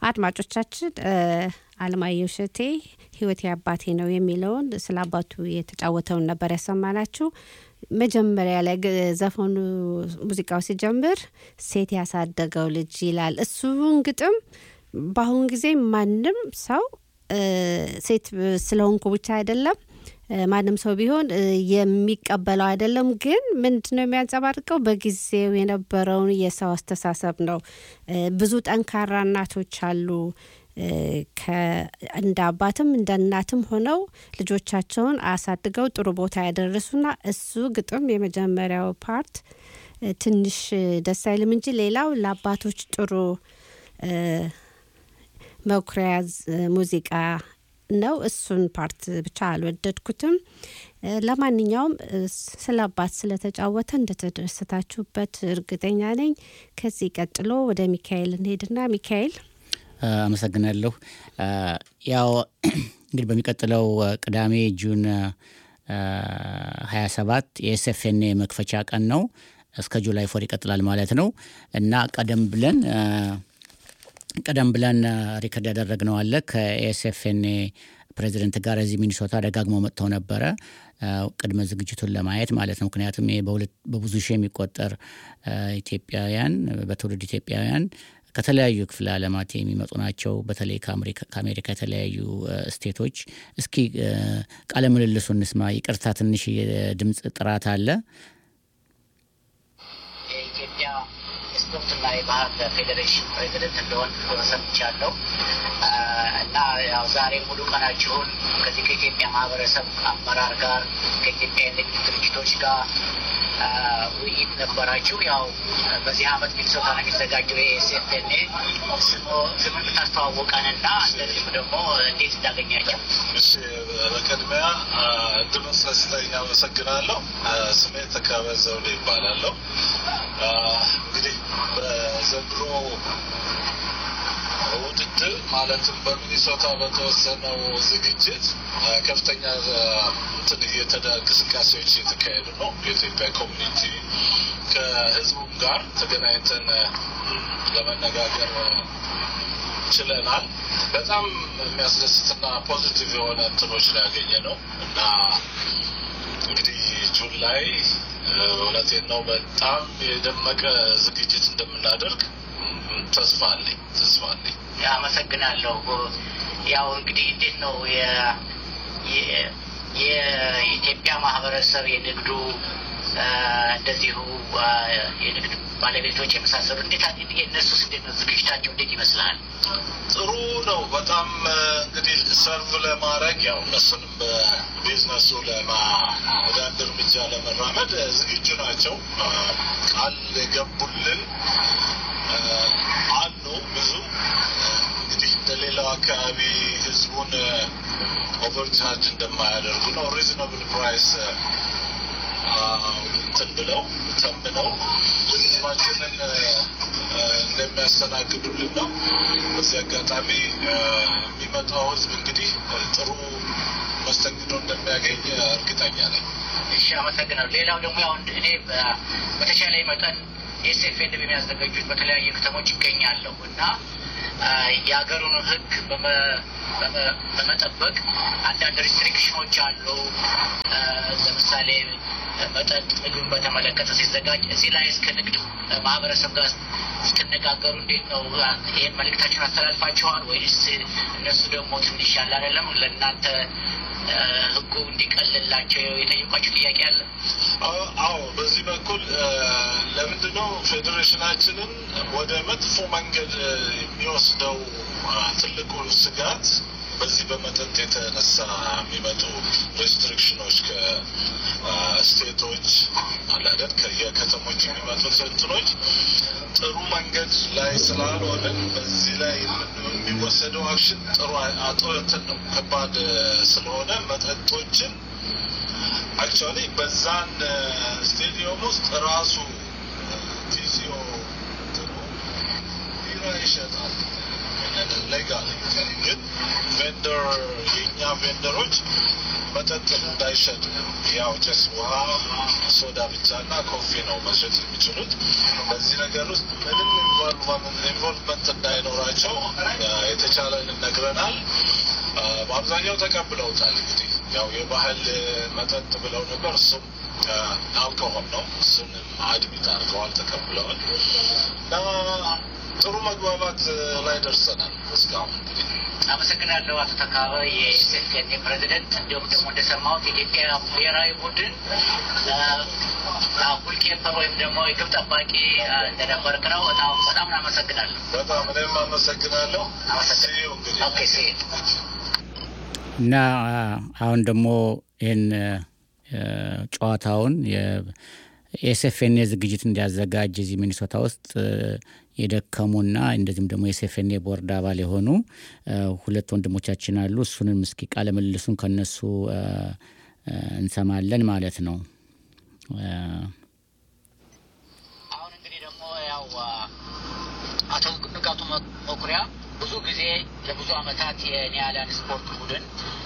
አድማጮቻችን አለማየሁ እሸቴ ህይወቴ አባቴ ነው የሚለውን ስለ አባቱ የተጫወተውን ነበር ያሰማናችሁ። መጀመሪያ ላይ ዘፈኑ ሙዚቃው ሲጀምር ሴት ያሳደገው ልጅ ይላል። እሱን ግጥም በአሁን ጊዜ ማንም ሰው ሴት ስለሆንኩ ብቻ አይደለም ማንም ሰው ቢሆን የሚቀበለው አይደለም። ግን ምንድነው የሚያንጸባርቀው በጊዜው የነበረውን የሰው አስተሳሰብ ነው። ብዙ ጠንካራ እናቶች አሉ እንደ አባትም እንደ እናትም ሆነው ልጆቻቸውን አሳድገው ጥሩ ቦታ ያደረሱና እሱ ግጥም የመጀመሪያው ፓርት ትንሽ ደስ አይልም እንጂ ሌላው ለአባቶች ጥሩ መኩሪያ ሙዚቃ ነው። እሱን ፓርት ብቻ አልወደድኩትም። ለማንኛውም ስለ አባት ስለተጫወተ እንደተደሰታችሁበት እርግጠኛ ነኝ። ከዚህ ቀጥሎ ወደ ሚካኤል እንሄድና ሚካኤል አመሰግናለሁ። ያው እንግዲህ በሚቀጥለው ቅዳሜ ጁን 27 የኤስኤፍኤን መክፈቻ ቀን ነው። እስከ ጁላይ 4 ይቀጥላል ማለት ነው እና ቀደም ብለን ሪከርድ ያደረግነው አለ ከኤስኤፍኤን ፕሬዚደንት ጋር እዚህ ሚኒሶታ ደጋግሞ መጥተው ነበረ ቅድመ ዝግጅቱን ለማየት ማለት ነው። ምክንያቱም በብዙ ሺህ የሚቆጠር ኢትዮጵያውያን በትውልድ ኢትዮጵያውያን ከተለያዩ ክፍለ ዓለማት የሚመጡ ናቸው። በተለይ ከአሜሪካ የተለያዩ ስቴቶች። እስኪ ቃለ ምልልሱን እንስማ። ይቅርታ ትንሽ የድምጽ ጥራት አለ። የኢትዮጵያ ስፖርትና የባህል ፌዴሬሽን ፕሬዚደንት እንደሆን ሰምቻለሁ እና ያው ዛሬ ሙሉ ቀናችሁን ከዚህ ከኢትዮጵያ ማህበረሰብ አመራር ጋር ከኢትዮጵያ የንግድ ድርጅቶች ጋር ውይይት ነበራችሁ። ያው በዚህ ዓመት ሚኒሶታ ነው የሚዘጋጀው የኤስኤፍኤን ስሙን ብታስተዋወቀንና እንደዚህም ደግሞ እንዴት እንዳገኛቸው። እሺ፣ በቅድሚያ እድሉን ስለሰጠኝ አመሰግናለሁ። ስሜ ተካበ ዘውዴ ይባላለሁ። እንግዲህ በዘንድሮ ውድድር ማለትም በሚኒሶታ በተወሰነው ዝግጅት ከፍተኛ እንቅስቃሴዎች የተካሄዱ ነው። የኢትዮጵያ ኮሚኒቲ ከህዝቡም ጋር ተገናኝተን ለመነጋገር ችለናል። በጣም የሚያስደስትና ፖዚቲቭ የሆነ እንትኖች ነው ያገኘነው እና እንግዲህ ጁን ላይ እውነቴን ነው በጣም የደመቀ ዝግጅት እንደምናደርግ ተስፋ አለኝ። አመሰግናለሁ። ያው እንግዲህ እንዴት ነው የኢትዮጵያ ማህበረሰብ የንግዱ እንደዚሁ የንግድ ባለቤቶች የመሳሰሉ እንዴት የነሱስ እንዴት ነው ዝግጅታቸው እንዴት ይመስላል? ጥሩ ነው በጣም እንግዲህ ሰርቭ ለማድረግ ያው እነሱንም በቢዝነሱ ወደ አንድ እርምጃ ለመራመድ ዝግጁ ናቸው። ቃል የገቡልን አሉ ብዙ እንግዲህ እንደሌላው አካባቢ ህዝቡን ኦቨርቻርጅ እንደማያደርጉ ነው። ሪዝናብል ፕራይስ ብለው ተምነው ህዝባችንን እንደሚያስተናግዱልን ነው። በዚህ አጋጣሚ የሚመጣው ህዝብ እንግዲህ ጥሩ መስተንግዶ እንደሚያገኝ እርግጠኛ ነኝ። እሺ፣ አመሰግናለሁ። ሌላው ደግሞ ያው እኔ በተሻለ መጠን ኤስኤፍኤን በሚያዘጋጁት በተለያየ ከተሞች ይገኛለሁ እና የሀገሩን ህግ በመጠበቅ አንዳንድ ሪስትሪክሽኖች አሉ። ለምሳሌ መጠጥ ምግብን በተመለከተ ሲዘጋጅ እዚህ ላይ እስከ ንግድ ማህበረሰብ ጋር ስትነጋገሩ እንዴት ነው ይህን መልእክታችሁን አስተላልፋችኋል ወይስ እነሱ ደግሞ ትንሽ ያለ አይደለም ለእናንተ ህጉ እንዲቀልላቸው የጠየቋችሁ ጥያቄ አለ? አዎ፣ በዚህ በኩል ለምንድነው ፌዴሬሽናችንን ወደ መጥፎ መንገድ የሚወስደው ትልቁ ስጋት በዚህ በመጠጥ የተነሳ የሚመጡ ሬስትሪክሽኖች ከስቴቶች አላደር ከየከተሞች የሚመጡት እንትኖች ጥሩ መንገድ ላይ ስላልሆነ በዚህ ላይ የሚወሰደው አክሽን ጥሩ አጥንትን ነው ከባድ ስለሆነ መጠጦችን አክቹአሊ በዛን ስቴዲየም ውስጥ ራሱ ቲሲኦ ቢራ ይሸጣል ሌጋሊ ግን ቬንደር የኛ ቬንደሮች መጠጥ እንዳይሸጡ ያው ጀስ ውሃ ሶዳ ብቻና ኮፊ ነው መሸጥ የሚችሉት። በዚህ ነገር ውስጥ ምንም ኢንቮልቭመንት እንዳይኖራቸው ሞክረናል በአብዛኛው ተቀብለውታል እንግዲህ ያው የባህል መጠጥ ብለው ነበር እሱም አልኮሆል ነው እሱን አድሚት አድርገዋል ተቀብለዋል ጥሩ መግባባት ላይ ደርሰናል እስካሁን እንግዲህ አመሰግናለሁ አቶ ተካበ የኤስኤፍኤን ፕሬዝዳንት እንዲሁም ደግሞ እንደሰማሁት የኢትዮጵያ ብሔራዊ ቡድን ጎልኪፐር ወይም ደግሞ የግብ ጠባቂ እንደነበርክ ነው በጣም አመሰግናለሁ በጣም እኔም አመሰግናለሁ ኦኬ እና አሁን ደግሞ ይሄን ጨዋታውን የኤስኤፍኤን ዝግጅት እንዲያዘጋጅ እዚህ ሚኒሶታ ውስጥ የደከሙና እንደዚህም ደግሞ የኤስኤፍኤን ቦርድ አባል የሆኑ ሁለት ወንድሞቻችን አሉ እሱንም እስኪ ቃለ መልሱን ከነሱ እንሰማለን ማለት ነው አሁን እንግዲህ ደግሞ ያው አቶ ንጋቱ መኩሪያ ብዙ ጊዜ ለብዙ አመታት የኒያላን ስፖርት ቡድን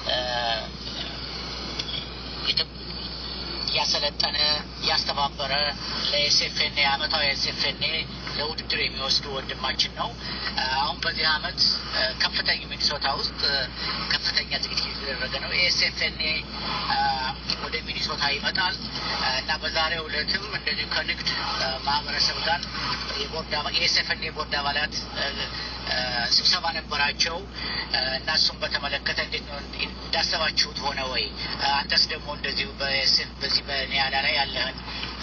ያሰለጠነ ያስተባበረ ለኤስኤፍኤን አመታዊ ኤስኤፍኤን ለውድድር የሚወስዱ ወንድማችን ነው አሁን በዚህ አመት ከፍተኛ ሚኒሶታ ውስጥ ከፍተኛ ዝግጅት እየተደረገ ነው ኤስኤፍኤን ወደ ሚኒሶታ ይመጣል እና በዛሬው ዕለትም እንደዚህ ከንግድ ማህበረሰብ ጋር የኤስኤፍኤን ቦርድ አባላት ስብሰባ ነበራቸው እና እሱም በተመለከተ እንዴት ነው እንዳሰባችሁት ሆነ ወይ አንተስ ደግሞ እንደዚሁ በዚህ በኒያላ ላይ ያለህን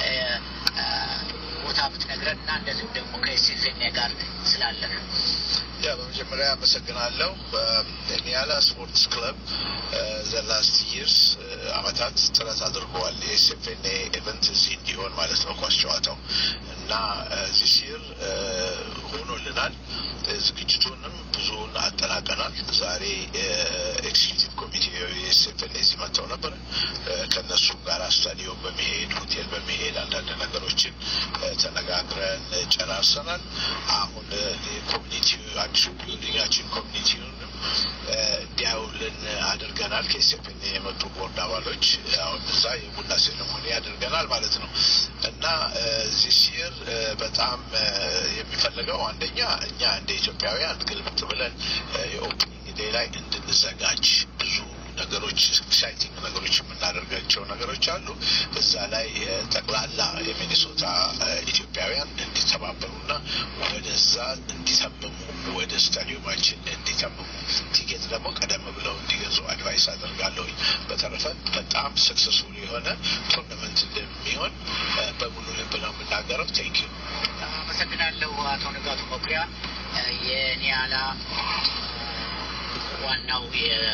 ቦታ ብትነግረንና እንደዚሁ ደግሞ ከኤስኤፍኤን ጋር ስላለህ በመጀመሪያ አመሰግናለሁ ኒያላ ስፖርትስ ክለብ the last years አመታት ጥረት አድርገዋል የኤስኤፍኤን ኢቨንት እዚህ እንዲሆን ማለት ነው ኳስ ጨዋታው እና this year ሆኖልናል ዝግጅቱንም ብዙውን አጠናቀናል ዛሬ ኤክስኪዩቲቭ ኮሚቴ የኤስኤፍኤን እዚህ መጥተው ነበር ከነሱም ጋር ስታዲዮም በመሄድ ሆቴል በመሄድ አንዳንድ ነገሮችን ተነጋግረን ጨራርሰናል አሁን ኮሚኒቲው አዲሱ ቢልዲንጋችን ኮሚኒቲውን እንዲያውልን አድርገናል ከኤስኤፍኤን የመጡ ቦርድ አባሎች አሁን እዛ የቡና ሴሬሞኒ አድርገናል ማለት ነው እና this year በጣም የሚፈልገው አንደኛ እኛ እንደ ኢትዮጵያውያን ግልብጥ ብለን የኦፕኒንግ ዴይ ላይ እንድንዘጋጅ ብዙ ነገሮች ኤክሳይቲንግ ነገሮች የምናደርጋቸው ነገሮች አሉ እዛ ላይ ጠቅላላ የሚኒሶታ ኢትዮጵያውያን እንዲተባበሩና ወደዛ እንዲተምሙ ወደ ስታዲየማችን እንዲተምሙ ቲኬት ደግሞ ቀደም ብለው እንዲገዙ አድቫይስ አደርጋለሁ በተረፈ በጣም ሰክሰስፉል የሆነ ቶርናመንት እንደሚሆን በሙሉ ልብ ነው የምናገረው ቴንኪዩ አመሰግናለሁ አቶ ንጋቱ መኩሪያ የኒያላ ዋናው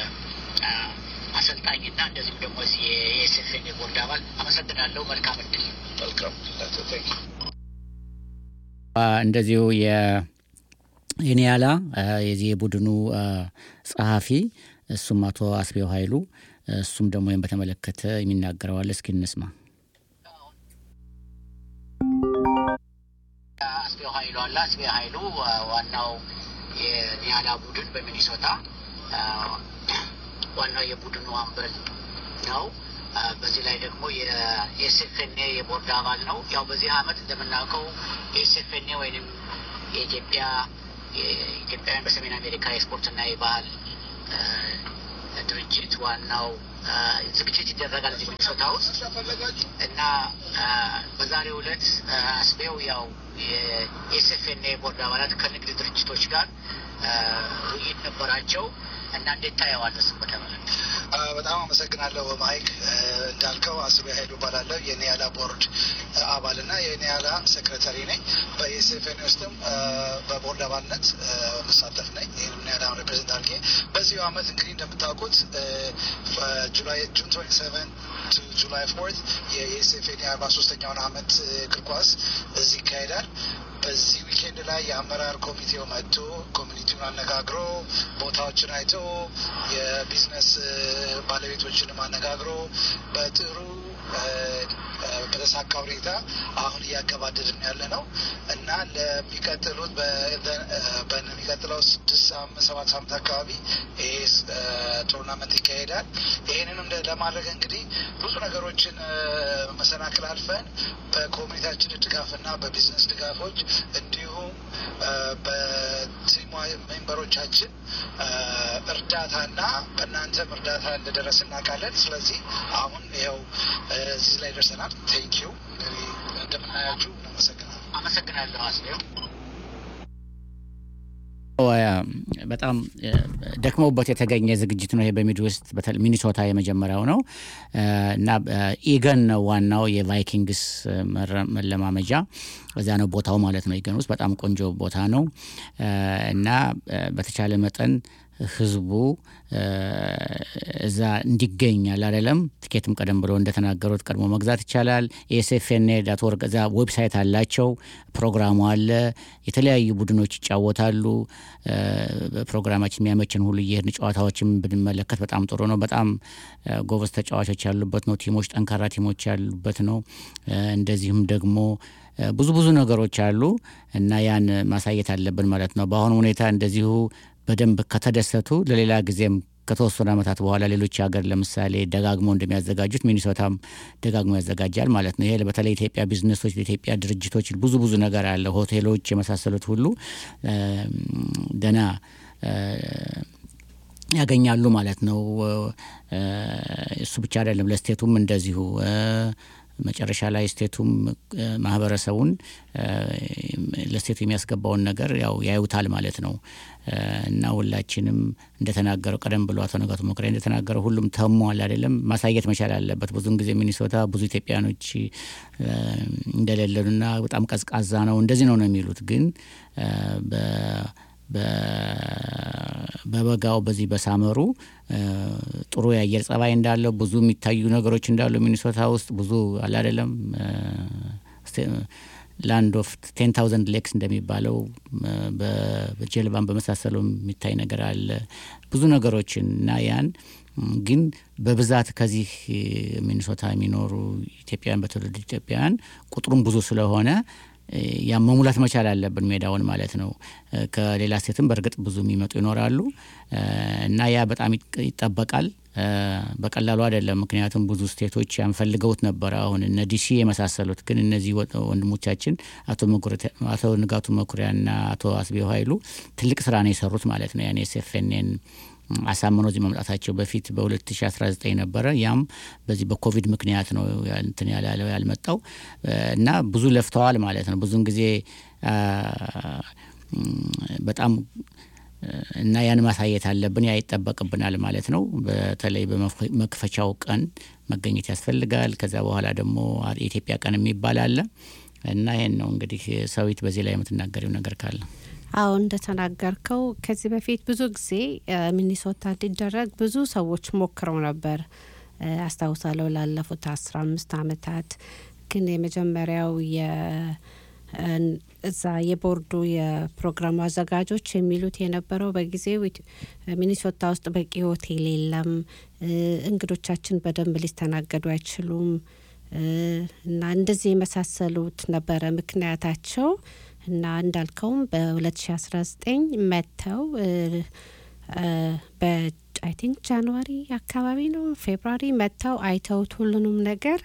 አሰልጣኝና እንደዚህም ደግሞ የኤስኤፍኤን ቦርድ አባል አመሰግናለሁ መልካም እድል መልካም ቴንኪዩ እንደዚሁ የኒያላ የዚህ ቡድኑ ጸሐፊ እሱም አቶ አስቤው ኃይሉ እሱም ደግሞ ይሄን በተመለከተ የሚናገረዋል እስኪ እንስማ አስቤው ኃይሉ ዋናው የኒያላ ቡድን በሚኒሶታ ዋናው የቡድኑ አምበል ነው በዚህ ላይ ደግሞ የኤስኤፍኤን የቦርድ አባል ነው ያው በዚህ አመት እንደምናውቀው ኤስኤፍኤን ወይንም የኢትዮጵያውያን በሰሜን አሜሪካ የስፖርትና የባህል ድርጅት ዋናው ዝግጅት ይደረጋል እዚህ ሚኒሶታ ውስጥ እና በዛሬው ዕለት አስቤው ያው የኤስኤፍኤን ቦርድ አባላት ከንግድ ድርጅቶች ጋር ውይይት ነበራቸው እና እንዴት ታየዋለህ በተመለከተ በጣም አመሰግናለሁ ማይክ እንዳልከው አስቤው ኃይሉ ባላለው የኒያላ ቦርድ አባልና የኒያላ ሴክሬታሪ ነኝ በኤስኤፍኤን ውስጥም በቦርድ አባልነት መሳተፍ ነኝ ይሄን ኒያላ ሪፕሬዘንት አድርጌ በዚህ አመት እንግዲህ እንደምታውቁት ጁን 27 to July 4th የኤስኤፍኤን 43ኛውን አመት እግር ኳስ እዚህ ይካሄዳል በዚህ ዊኬንድ ላይ የአመራር ኮሚቴው መጥቶ ኮሚኒቲውን አነጋግሮ ቦታዎችን አይቶ የቢዝነስ ባለቤቶችንም አነጋግሮ በጥሩ በተሳካ ሁኔታ አሁን እያገባደድን ያለ ነው እና ለሚቀጥሉት በሚቀጥለው 6-7 ሳምንት አካባቢ ይሄ ቶርናመንት ይካሄዳል ይሄንንም ለማድረግ እንግዲህ ብዙ ነገሮችን መሰናክል አልፈን በኮሚኒቲያችን ድጋፍና በቢዝነስ ድጋፎች እንዲሁም በቲም ሜምበሮቻችን እርዳታና በእናንተም እርዳታ እንደደረስ እናውቃለን። ስለዚህ አሁን ይኸው እዚህ ላይ ደርሰናል። ቴንኪዩ። እንግዲህ እንደምናያችሁ አመሰግናለሁ። አስቤው በጣም ደክመውበት የተገኘ ዝግጅት ነው። ይሄ በሚድዌስት በተለይ ሚኒሶታ የመጀመሪያው ነው እና ኢገን ነው ዋናው የቫይኪንግስ መለማመጃ እዛ ነው ቦታው ማለት ነው። ኢገን ውስጥ በጣም ቆንጆ ቦታ ነው እና በተቻለ መጠን ህዝቡ እዛ እንዲገኛል አይደለም። ቲኬትም ቀደም ብሎ እንደተናገሩት ቀድሞ መግዛት ይቻላል። ኤስኤፍኤንኤ.org እዛ ዌብሳይት አላቸው። ፕሮግራሙ አለ። የተለያዩ ቡድኖች ይጫወታሉ። ፕሮግራማችን የሚያመችን ሁሉ ይሄን ጨዋታዎችን ብንመለከት በጣም ጥሩ ነው። በጣም ጎበዝ ተጫዋቾች ያሉበት ነው። ቲሞች ጠንካራ ቲሞች ያሉበት ነው። እንደዚህም ደግሞ ብዙ ነገሮች አሉ እና ያን ማሳየት አለብን ማለት ነው። በአሁኑ ሁኔታ እንደዚሁ በደንብ ከተደሰቱ ለሌላ ጊዜም ከተወሰኑ ዓመታት በኋላ ሌሎች ሀገር ለምሳሌ ደጋግሞ እንደሚያዘጋጁት ሚኒሶታም ደጋግሞ ያዘጋጃል ማለት ነው። ይሄ በተለይ ኢትዮጵያ ቢዝነሶች ኢትዮጵያ ድርጅቶች ብዙ ነገር አለ። ሆቴሎች የመሳሰሉት ሁሉ ደና ያገኛሉ ማለት ነው። እሱ ብቻ አይደለም ለስቴቱም እንደዚሁ መጨረሻ ላይ ስቴቱም ማህበረሰቡን ለስቴቱ የሚያስገባውን ነገር ያው ያዩታል ማለት ነው እና ሁላችንም እንደተናገረው ቀደም ብሎ አቶ ንጋቱ መኩሪያ እንደተናገረው ሁሉም ተሟል አይደለም ማሳየት መቻል አለበት። ብዙን ጊዜ ሚኒሶታ ብዙ ኢትዮጵያኖች እንደሌለሉና በጣም ቀዝቃዛ ነው እንደዚህ ነው የሚሉት ግን በበጋው በዚህ በሳመሩ ጥሩ የአየር ጸባይ እንዳለው ብዙ የሚታዩ ነገሮች እንዳሉ ሚኒሶታ ውስጥ ብዙ አለ አይደለም ላንድ ኦፍ 10000 ሌክስ እንደሚባለው በጀልባን በመሳሰለው የሚታይ ነገር አለ ብዙ ነገሮችን እና ያን ግን በብዛት ከዚህ ሚኒሶታ የሚኖሩ ኢትዮጵያውያን በትውልድ ኢትዮጵያውያን ቁጥሩም ብዙ ስለሆነ ያመሙላት መቻል አለብን ሜዳውን ማለት ነው። ከሌላ ስቴትም በርግጥ ብዙ የሚመጡ ይኖራሉ እና ያ በጣም ይጠበቃል። በቀላሉ አይደለም ምክንያቱም ብዙ ስቴቶች ያንፈልገውት ነበር አሁን እነ ዲሲ የመሳሰሉት ግን እነዚህ ወንድሞቻችን አቶ ንጋቱ መኩሪያና አቶ አስቤው ኃይሉ ትልቅ ስራ ነው የሰሩት ማለት ነው። ያኔ ኤስኤፍኤንን አሳምነው እዚህ መምጣታቸው በፊት በ2019 ነበር ያም በዚህ በኮቪድ ምክንያት ነው እንትን ያልመጣው እና ብዙ ለፍተዋል ማለት ነው። ብዙን ጊዜ በጣም እና ያን ማሳየት አለብን ያይጠበቅብናል ማለት ነው። በተለይ በመክፈቻው ቀን መገኘት ያስፈልጋል። ከዛ በኋላ ደግሞ የኢትዮጵያ ቀን የሚባል አለ እና ይሄን ነው እንግዲህ ሰዊት በዚህ ላይ የምትናገሪው ነገር ካለ አዎ እንደተናገርከው ከዚህ በፊት ብዙ ጊዜ ሚኒሶታ እንዲደረግ ብዙ ሰዎች ሞክረው ነበር አስታውሳለሁ ላለፉት 15 አመታት ግን የመጀመሪያው እዛ የቦርዱ የፕሮግራሙ አዘጋጆች የሚሉት የነበረው በጊዜው ሚኒሶታ ውስጥ በቂ ሆቴል የለም እንግዶቻችን በደንብ ሊስተናገዱ አይችሉም እና እንደዚህ የመሳሰሉት ነበረ ምክንያታቸው እና እንዳልከውም በ2019 መተው በአይ ቲንክ ጃንዋሪ አካባቢ ነው ፌብሩዋሪ መተው አይተውት ሁሉንም ነገር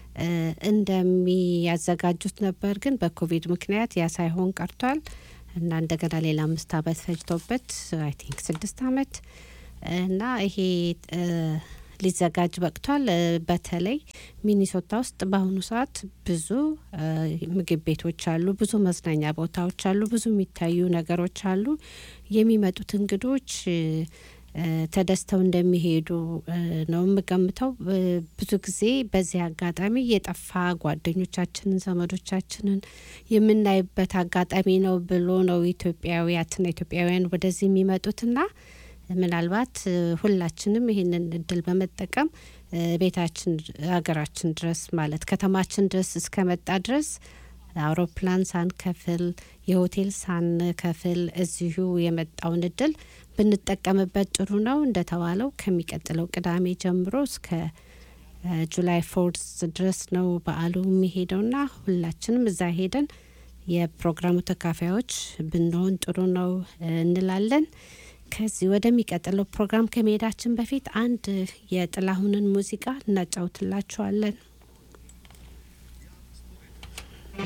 እንደሚያዘጋጁት ነበር ግን በኮቪድ ምክንያት ያ ሳይሆን ቀርቷል እና እንደገና ሌላ 5 አመት ፈጅቶበት አይ ቲንክ 6 አመት እና ይሄ ሊዘጋጅ በቅቷል። በተለይ ሚኒሶታ ውስጥ በአሁኑ ሰዓት ብዙ ምግብ ቤቶች አሉ ብዙ መዝናኛ ቦታዎች አሉ ብዙ የሚታዩ ነገሮች አሉ የሚመጡት እንግዶች ተደስተው እንደሚሄዱ ነው የምገምተው። ብዙ ጊዜ በዚህ አጋጣሚ የጠፋ ጓደኞቻችንን ዘመዶቻችንን የምናይበት አጋጣሚ ነው ብሎ ነው ኢትዮጵያውያን ወደዚህ የሚመጡትና ምናልባት ሁላችንም ይሄንን እድል በመጠቀም ቤታችን ሀገራችን ድረስ ማለት ከተማችን ድረስ እስከመጣ ድረስ አውሮፕላን ሳንከፍል የሆቴል ሳንከፍል እዚሁ የመጣውን እድል ብንጠቀምበት ጥሩ ነው። እንደተባለው ከሚቀጥለው ቅዳሜ ጀምሮ እስከ ጁላይ 4 ድረስ ነው በዓሉ የሚሄደውና ሁላችንም እዛ ሄደን የፕሮግራሙ ተካፋዮች ብንሆን ጥሩ ነው እንላለን። ከዚህ ወደሚቀጥለው ፕሮግራም ከመሄዳችን በፊት አንድ የጥላሁንን ሙዚቃ እናጫውትላችኋለን።